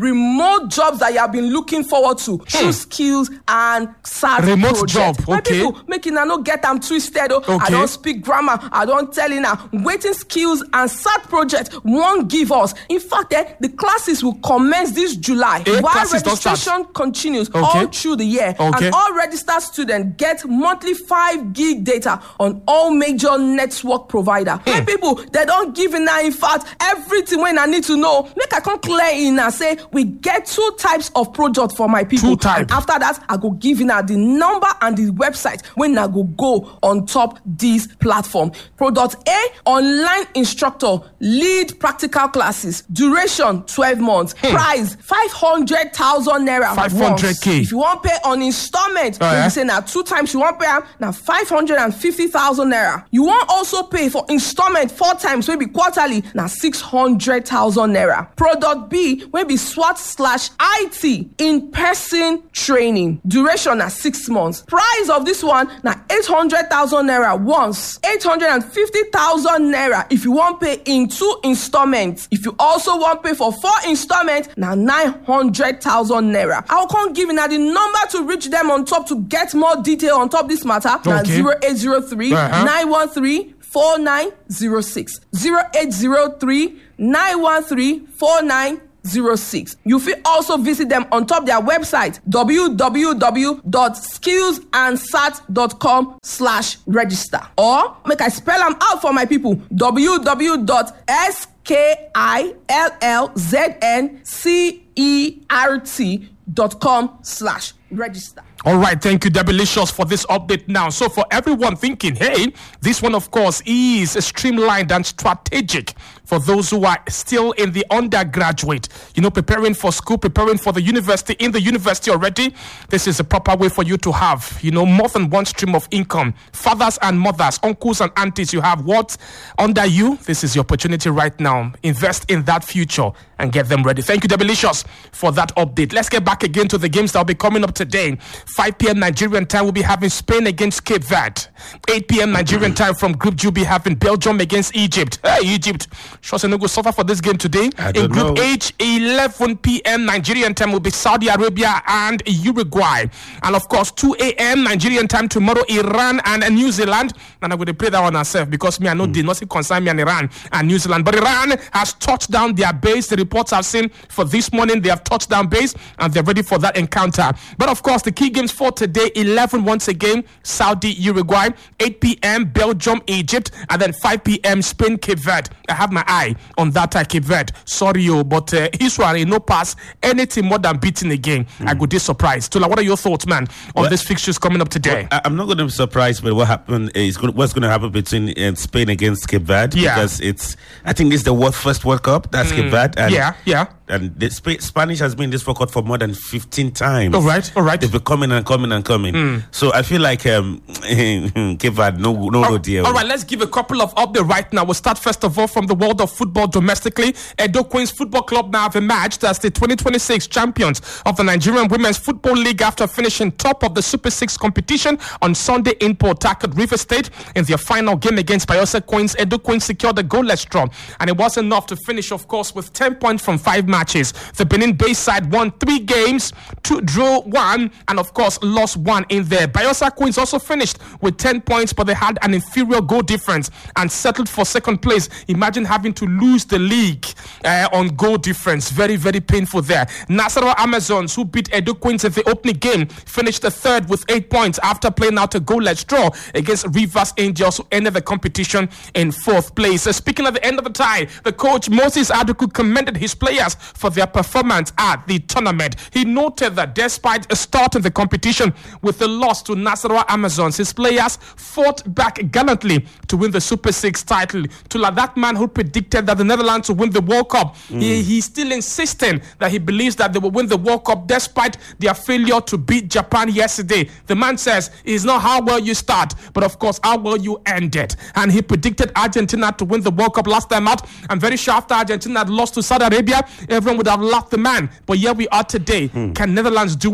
remote jobs that you have been looking forward to hmm. through skills and S A T remote project. job, okay. My people, making I no get them twisted. Oh, okay. I don't speak grammar. I don't tell you now. Waiting skills and S A T project won't give us. In fact, eh, the classes will commence this July eh, while registration continues okay. all through the year. Okay. And all registered students get monthly five gig data on all major network provider. Hmm. My people, they don't give in now. In fact, everything when I need to know, make I come clear in and say we get two types of project for my people. Two types. And after that, I go give in the number and the website when I go go on top this platform. Product A, online instructor, lead practical classes, duration twelve months, hmm. price five hundred thousand naira. five hundred K. If you want pay on installment, oh, yeah? You say now two times you want pay now five hundred fifty thousand naira. You want also pay for installment four times, maybe quarterly, now six hundred thousand naira. Product B, maybe SWAT slash I T in person training, duration na six months. Price of this one now eight hundred thousand naira once, eight hundred fifty thousand naira if you want pay in two installments. If you also want pay for four installments, now nine hundred thousand naira. I'll come give you now the number to reach them on top to get more detail on top this matter. Okay. Now zero eight zero three nine one three four nine zero six zero eight zero three nine one three four nine zero six. You will also visit them on top their website w w w dot skills and sat dot com slash register, or make I spell them out for my people, w w w dot skillsandcert dot com slash register. All right, thank you, Debilicious, for this update now. So for everyone thinking, hey, this one, of course, is streamlined and strategic for those who are still in the undergraduate, you know, preparing for school, preparing for the university, in the university already. This is a proper way for you to have, you know, more than one stream of income. Fathers and mothers, uncles and aunties, you have what under you? This is your opportunity right now. Invest in that future and get them ready. Thank you, Debilicious, for that update. Let's get back again to the games that will be coming up today. five p.m. Nigerian time, we'll be having Spain against Cape Verde. eight p.m. Nigerian time from Group G, we'll be having Belgium against Egypt. Hey, Egypt. Schwarzenegger suffer for this game today. I In Group know. H, eleven p.m. Nigerian time will be Saudi Arabia and Uruguay. And of course, two a.m. Nigerian time tomorrow, Iran and New Zealand. And I'm going to play that one ourselves because me, I know mm. did not concern me on Iran and New Zealand. But Iran has touched down their base. The reports I've seen for this morning, they have touched down base and they're ready for that encounter. But of course, the key games for today, eleven once again, Saudi, Uruguay, eight p.m. Belgium, Egypt, and then five p.m. Spain, Cape Verde. I have my eye on that uh, Cape Verde. Sorry, oh, but uh, Israel no pass anything more than beating again. Mm. I could be surprised. Tula, what are your thoughts, man, on well, this fixtures coming up today? Well, I'm not going to be surprised by what happened. Is going, what's going to happen between uh, Spain against Cape Verde? Yeah. Because it's, I think this is the world, first World Cup. That's mm. Cape Verde. And yeah, yeah. And the Sp- Spanish has been in this World Cup for more than fifteen times. All right, all right. They've been coming and coming and coming. Mm. So I feel like um, Cape Verde, no, no, all, no deal. All right, let's give a couple of updates right now. We'll start first of all from the world of football domestically. Edo Queens Football Club now have emerged as the twenty twenty-six champions of the Nigerian Women's Football League after finishing top of the Super Six competition on Sunday in Port Harcourt, River State. In their final game against Bayelsa Queens, Edo Queens secured a goalless draw, and it was enough to finish, of course, with ten points from five matches. The Benin Base side won three games, two drew one, and of course lost one in there. Bayelsa Queens also finished with ten points, but they had an inferior goal difference and settled for second place. Imagine having to lose the league uh, on goal difference. Very, very painful there. Nasarawa Amazons, who beat Edo Queens in the opening game, finished the third with eight points after playing out a goalless draw against Rivers Angels, who ended the competition in fourth place. Uh, speaking at the end of the tie, the coach Moses Aduku commended his players for their performance at the tournament. He noted that despite starting the competition with a loss to Nasarawa Amazons, his players fought back gallantly to win the Super Six title. To like that man who predicted that the Netherlands would win the World Cup, mm. he, he's still insisting that he believes that they will win the World Cup despite their failure to beat Japan yesterday. The man says it's not how well you start, but of course how well you end it. And he predicted Argentina to win the World Cup last time out. I'm very sure after Argentina had lost to Saudi Arabia, everyone would have laughed the man. But here we are today. Mm. Can Netherlands do it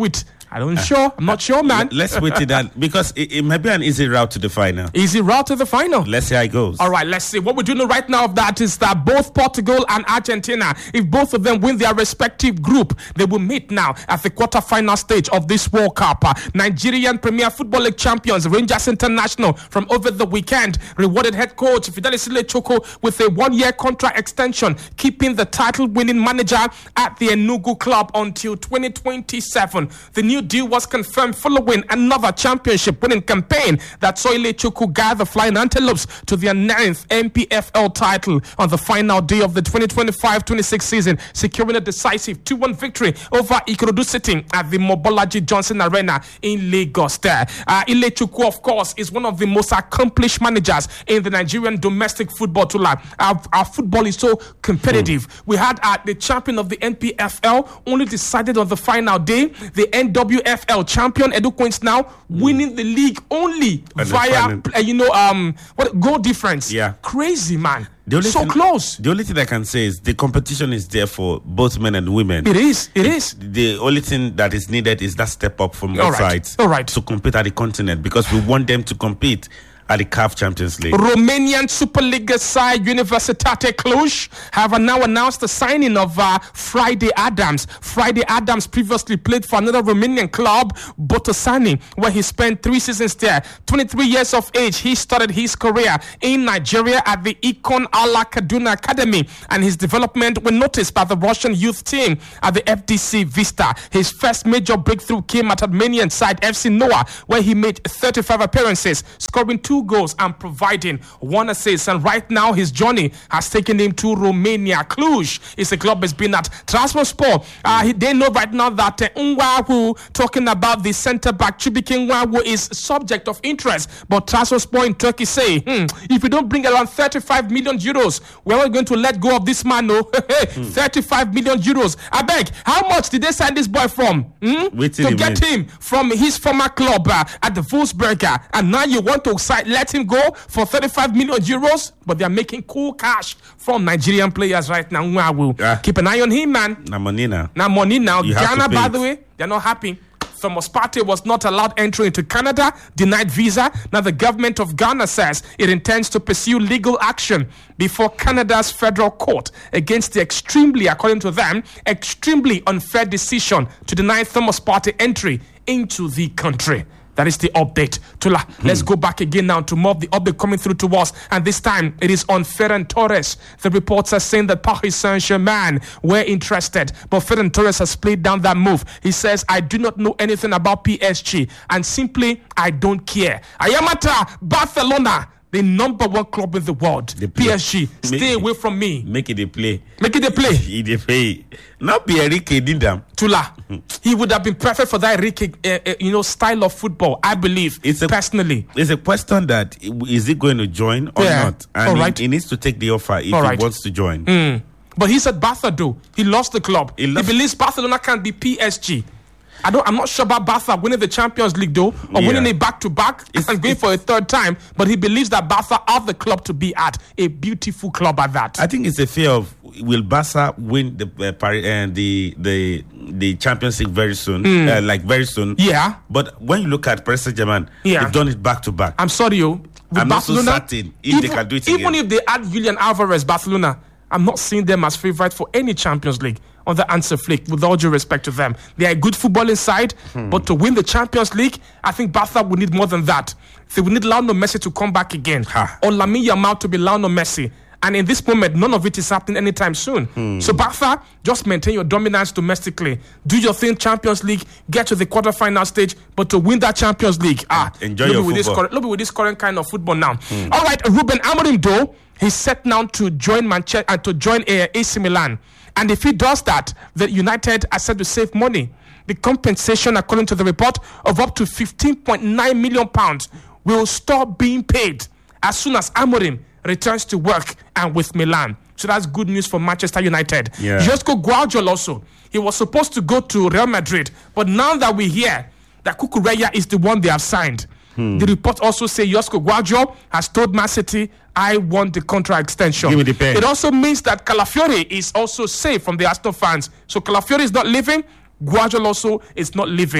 I don't uh, sure. I'm not uh, sure, man. Let's wait till that because it, it might be an easy route to the final. Easy route to the final. Let's see how it goes. All right, let's see. What we do know right now of that is that both Portugal and Argentina, if both of them win their respective group, they will meet now at the quarterfinal stage of this World Cup. Uh, Nigerian Premier Football League champions Rangers International from over the weekend rewarded head coach Fidelis Ilechukwu with a one-year contract extension, keeping the title-winning manager at the Enugu club until twenty twenty-seven. The new deal was confirmed following another championship-winning campaign that saw Ilechukwu guide the Flying Antelopes to their ninth N P F L title on the final day of the twenty twenty-five twenty-six season, securing a decisive two one victory over Ikorodu City at the Mobolaji Johnson Arena in Lagos. There, uh, Ilechukwu, of course, is one of the most accomplished managers in the Nigerian domestic football to life. Our, our football is so competitive. Mm. We had uh, the champion of the N P F L only decided on the final day. The N W F L champion Edo Queens now mm. winning the league only and via uh, you know um what goal difference. Yeah, crazy, man. So thing, close. The only thing I can say is the competition is there for both men and women. It is. It, it is. The only thing that is needed is that step up from both sides. All right. To compete at the continent because we want them to compete at the C A F Champions League. Romanian Superliga side Universitate Cluj have now announced the signing of uh, Friday Adams. Friday Adams previously played for another Romanian club, Botoșani, where he spent three seasons there. twenty-three years of age, he started his career in Nigeria at the Icon Ala Kaduna Academy, and his development was noticed by the Russian youth team at the F D C Vista. His first major breakthrough came at Armenian side F C Noah, where he made thirty-five appearances, scoring two goals and providing one assist. And right now his journey has taken him to Romania. Cluj is a club has been at Trabzonspor. Uh, he, they know right now that uh, Nwawu, talking about the centre back Chibike Nwawu, is subject of interest. But Trabzonspor in Turkey say, hmm, if we don't bring around thirty-five million euros, we're not going to let go of this man. No, hmm. thirty-five million euros. I beg, how much did they sign this boy from? Hmm? To get mean? him from his former club uh, at the Wolfsberger, and now you want to sign, let him go for thirty-five million euros, but they're making cool cash from Nigerian players right now. Yeah. Keep an eye on him, man. Now money now. Now money now. Ghana, by the way, they're not happy. Thomas Partey was not allowed entry into Canada, denied visa. Now the government of Ghana says it intends to pursue legal action before Canada's federal court against the extremely, according to them, extremely unfair decision to deny Thomas Partey entry into the country. That is the update. Tula, hmm. let's go back again now to more of the update coming through to us. And this time, it is on Ferran Torres. The reports are saying that Paris Saint-Germain were interested. But Ferran Torres has played down that move. He says, I do not know anything about P S G. And simply, I don't care. I am at Barcelona, the number one club in the world. The P S G, stay make, away from me. Make it a play. Make it a play. It a play. Not be Enrique Dindam. Tula, he would have been perfect for that Enrique, uh, uh, you know, style of football. I believe. It's a, personally, it's a question that is he going to join or yeah. not? And All right. he, he needs to take the offer if All he right. wants to join. Mm. But he's at Barca, though. He lost the club. He, he believes Barcelona can be P S G. I don't. I'm not sure about Barca winning the Champions League though, or yeah. winning it back to back and going for a third time. But he believes that Barca are the club to be at, a beautiful club at that. I think it's a fear of will Barca win the uh, Paris, uh, the the the Champions League very soon, mm. uh, like very soon. Yeah. But when you look at Paris Saint-Germain, yeah. they've done it back to back. I'm sorry, yo. With I'm Barcelona, not so certain if even, they can do it even again. if they add Julian Alvarez, Barcelona, I'm not seeing them as favourite for any Champions League on the answer flick, with all due respect to them. They are a good footballing side, hmm. but to win the Champions League, I think Barca would need more than that. They would need Lionel Messi to come back again, ha. or Lamine Yamal to be Lionel Messi. And in this moment, none of it is happening anytime soon. Hmm. So Barca, just maintain your dominance domestically. Do your thing, Champions League, get to the quarterfinal stage, but to win that Champions League, ah, enjoy your with football. This, with this current kind of football now. Hmm. All right, Ruben Amorim, though, he's set now to join Manchester and uh, to join uh, A C Milan. And if he does that, the United are said to save money. The compensation, according to the report, of up to fifteen point nine million pounds will stop being paid as soon as Amorim returns to work and with Milan. So that's good news for Manchester United. Yeah. Josko Guardiola also, he was supposed to go to Real Madrid, but now that we hear that Cucurella is the one they have signed, hmm. the report also say Josko Guardiola has told Man City, I want the contract extension. Give me the pen. It also means that Calafiori is also safe from the Arsenal fans. So Calafiori is not leaving. Guardiola also is not leaving.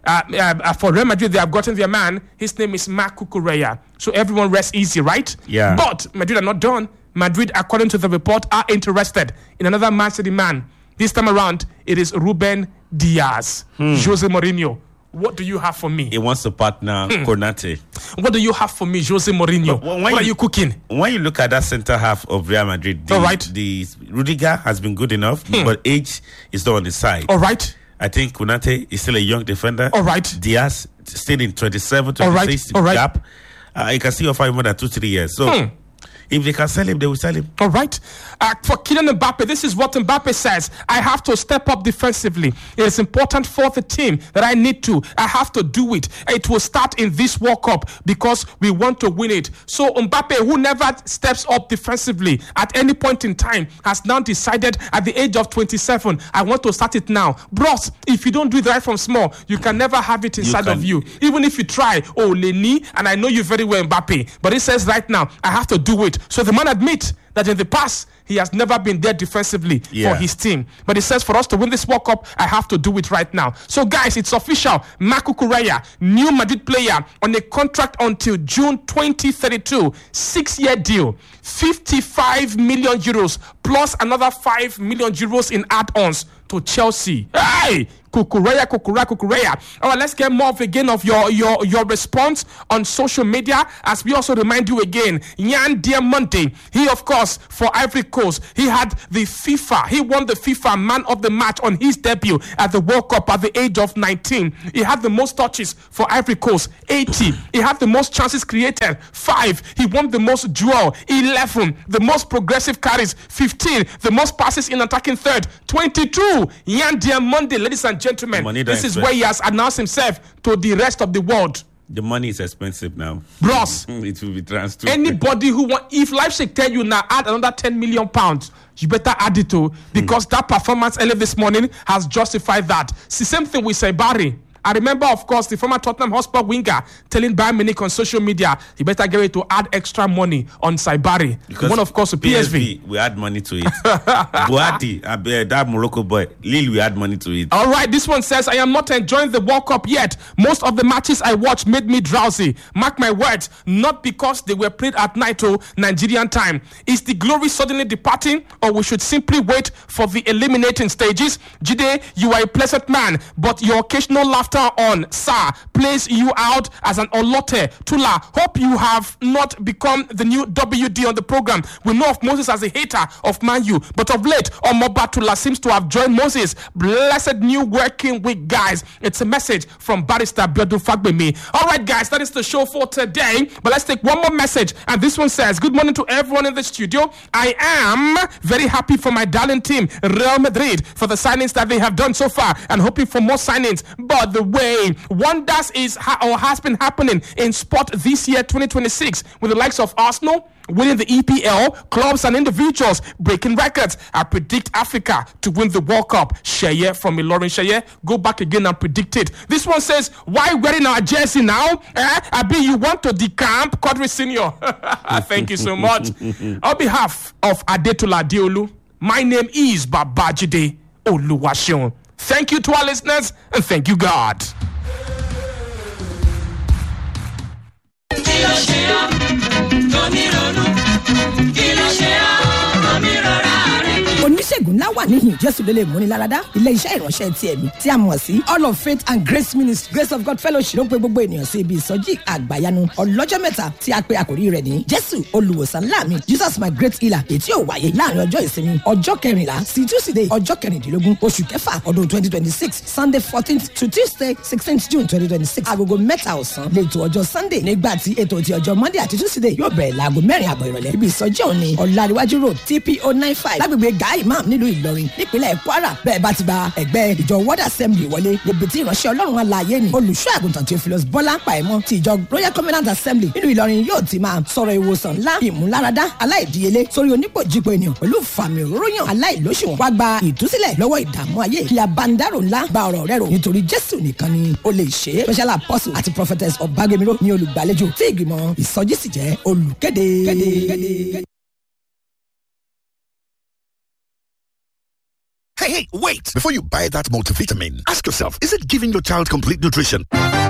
Uh, uh, for Real Madrid, they have gotten their man. His name is Marc Cucurella. So everyone rests easy, right? Yeah. But Madrid are not done. Madrid, according to the report, are interested in another Man City man. This time around, it is Ruben Diaz. Hmm. Jose Mourinho. What do you have for me? He wants to partner hmm. Konate. What do you have for me, Jose Mourinho? What you, are you cooking? When you look at that center half of Real Madrid, the, All right. the Rudiger has been good enough, hmm. but age is not on the side. All right. I think Konate is still a young defender. All right. Diaz still in twenty-seven, twenty-six All right. All right. gap. Uh, you can see offer him more than two, three years. So hmm. if they can sell him, they will sell him. All right. Uh, for Kylian Mbappe, this is what Mbappe says. I have to step up defensively. It is important for the team that I need to. I have to do it. It will start in this World Cup because we want to win it. So Mbappe, who never steps up defensively at any point in time, has now decided at the age of twenty-seven, I want to start it now. Bros, if you don't do it right from small, you can never have it inside you of you. Even if you try, oh, Leni, and I know you very well, Mbappe, but it says right now, I have to do it. So the man admits that in the past, he has never been there defensively yeah. for his team. But he says, for us to win this World Cup, I have to do it right now. So, guys, it's official. Marc Cucurella, new Madrid player on a contract until June twenty thirty-two. Six-year deal. fifty-five million euros plus another five million euros in add-ons to Chelsea. Hey! Cucurella, Cucurella, Cucurella. All right, let's get more of again of your, your, your response on social media as we also remind you again. Yan Diamonte, he of course for Ivory Coast, he had the FIFA, he won the FIFA Man of the Match on his debut at the World Cup at the age of nineteen. He had the most touches for Ivory Coast, eighty. He had the most chances created, five. He won the most duel, eleven. The most progressive carries, fifteen. The most passes in attacking third, twenty-two. Yan Diamonte, ladies and gentlemen, this is where he has announced himself to the rest of the world. The money is expensive now. Bros, it will be transferred. Anybody who want, if Leipzig tell you now add another ten million pounds, you better add it to, because hmm. that performance earlier this morning has justified that. It's the same thing with Saibari. I remember, of course, the former Tottenham Hotspur winger telling Bayern Munich on social media, you better get ready to add extra money on Saibari. Because one, of course, to P S V. P S V, we add money to it. Boati, that Morocco boy, Lille, we add money to it. All right, this one says, I am not enjoying the World Cup yet. Most of the matches I watched made me drowsy. Mark my words, not because they were played at night or Nigerian time. Is the glory suddenly departing, or we should simply wait for the eliminating stages? Jide, you are a pleasant man, but your occasional laughter on Sa plays you out as an Olote. Tula, hope you have not become the new W D on the program. We know of Moses as a hater of Man U, but of late, Omoba Tula seems to have joined Moses. Blessed new working week, guys. It's a message from Barrister Biodu Fagbemi. All right, guys, that is the show for today. But let's take one more message. And this one says, good morning to everyone in the studio. I am very happy for my darling team, Real Madrid, for the signings that they have done so far, and hoping for more signings. But the way wonders is ha- or has been happening in sport this year twenty twenty-six with the likes of Arsenal winning the E P L, clubs and individuals breaking records. I predict Africa to win the World Cup. Sheye from Ilorin. Sheye, go back again and predict it. This one says, why wearing our jersey now? Eh? Abi, you want to decamp? Quadri Senior. Thank you so much. On behalf of Adetola Diolu, my name is Babajide Oluwaseun. Thank you to our listeners, and thank you, God. oníṣègùn ńlá wà níhìn jésù lè lè múni láradá ilé iṣẹ́ ìránṣẹ́ ti ẹ̀mí tí a mọ̀ sí all of faith and grace ministry grace of God fellowship ló ń pe gbogbo ènìyàn sí ibi ìsọjí àgbàyanu ọlọ́jọ́ mẹ́ta tí a pe àkòrí rẹ̀ ní jésù olùwòsàn ńlá mi jesus my great healer èyí tí yóò wáyé láàrin ọjọ́ ìsinmi ọjọ́ kẹrìnlá sí tuesday ọjọ́ kẹrìndínlógún oṣù kẹfà ọdún twenty twenty six sunday fourteenth to tuesday sixteenth june twenty twenty six agogo mẹ́ta ọ̀sán lẹ́tọ̀ ọjọ́ sunday nígbà tí ètò ti ọjọ́ monday àti tuesday yóò bẹ̀rẹ̀ láago mẹ́rin àbọ̀ ìrọ̀lẹ́ ibi ìsọjí òní ọ̀làríwájú road T P O nine five lágbègbè gai imam nílùú ìlọrin nípínlẹ̀ kwara bẹ́ẹ̀ bá ti ba ẹgbẹ́ ìjọ word assembly wọlé níbi tí ìránṣẹ́ ọlọ́run alààyè ni olùṣọ́ àgùntàn theophilus bọ́lá pàìmọ́ ti ìjọ royal covenant assembly nínú ìlọrin yóò ti máa sọ̀rọ̀ ìwòsàn ńlá ìmúláradá aláìdíyelé sórí onípòjìpò ènìyàn pẹ̀lú fàmì òróyàn aláìlóṣùwọ̀n wá gba ìtúsílẹ̀ lọ́wọ́ ìdààmú ayé kí abandaro ńlá gba ọ̀rọ̀ rẹ̀ rò nítorí jésù nìkan ni ó lè ṣe é special apostle àti prophetess ọ̀bágbémiró ní olùgbàlejò tí ìgbìmọ̀ ìsọjí sì jẹ́ olùkéde. Hey, hey, wait! Before you buy that multivitamin, ask yourself, is it giving your child complete nutrition?